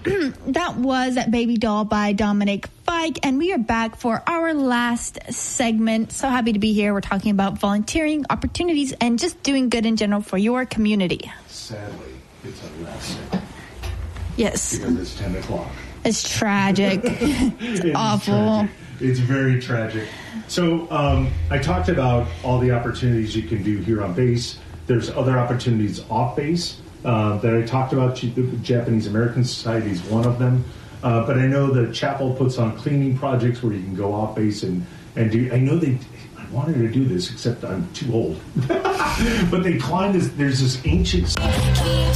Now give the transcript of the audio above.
that was Baby Doll by Dominic Fike, and we are back for our last segment. So happy to be here. We're talking about volunteering opportunities and just doing good in general for your community. Sadly, it's our last segment. Yes. Because it's 10 o'clock. It's tragic. It's awful. Tragic. It's very tragic. So I talked about all the opportunities you can do here on base. There's other opportunities off base that I talked about. The Japanese American Society is one of them. But I know the chapel puts on cleaning projects where you can go off base and do. I know I wanted to do this, except I'm too old. But they climb this. There's this ancient.